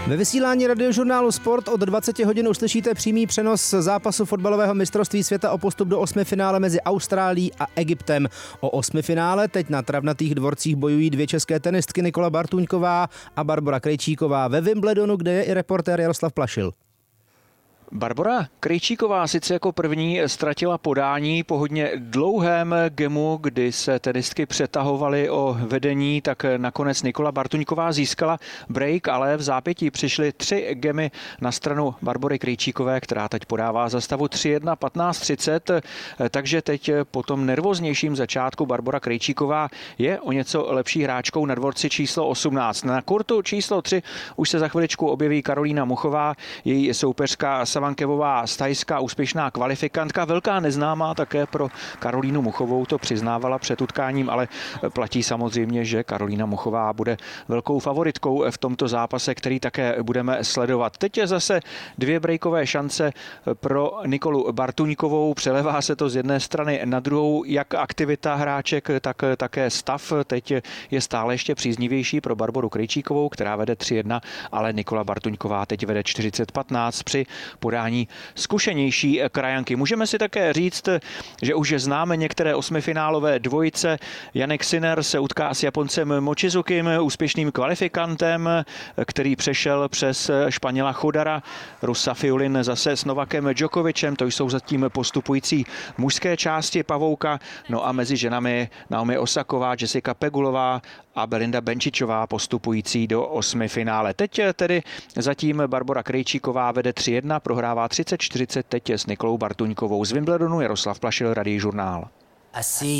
Ve vysílání Radiožurnálu Sport od 20 hodin uslyšíte přímý přenos zápasu fotbalového mistrovství světa o postup do osmifinále mezi Austrálií a Egyptem. O osmifinále teď na travnatých dvorcích bojují dvě české tenistky Nikola Bartuňková a Barbora Krejčíková ve Wimbledonu, kde je i reportér Jaroslav Plašil. Barbora Krejčíková sice jako první ztratila podání po hodně dlouhém gemu, kdy se tenistky přetahovaly o vedení, tak nakonec Nikola Bartuňková získala break, ale v zápětí přišly 3 gemy na stranu Barbory Krejčíkové, která teď podává za stavu 3-1, 15-30, takže teď po tom nervóznějším začátku Barbora Krejčíková je o něco lepší hráčkou na dvorci číslo 18. Na kurtu číslo 3 už se za chviličku objeví Karolína Muchová, její soupeřka Savankevová z Thajska, úspěšná kvalifikantka, velká neznámá také pro Karolínu Muchovou, to přiznávala před utkáním, ale platí samozřejmě, že Karolína Muchová bude velkou favoritkou v tomto zápase, který také budeme sledovat. Teď je zase 2 breakové šance pro Nikolu Bartuňkovou, přelevá se to z jedné strany na druhou, jak aktivita hráček, tak také stav. Teď je stále ještě příznivější pro Barboru Krejčíkovou, která vede 3-1, ale Nikola Bartuňková teď vede 40-15 při podání zkušenější krajanky. Můžeme si také říct, že už známe některé osmifinálové dvojice. Janek Sinner se utká s Japoncem Mochizukim, úspěšným kvalifikantem, který přešel přes Španěla Chodara. Rus Safiulin zase s Novakem Djokovicem, to jsou zatím postupující mužské části pavouka. No a mezi ženami Naomi Osaková, Jessica Pegulová a Belinda Benčičová postupující do osmifinále. Teď tedy zatím Barbora Krejčíková vede 3-1, prohrává 30-40 teď s Nikolou Bartuňkovou. Z Wimbledonu Jaroslav Plašil, Radiožurnál.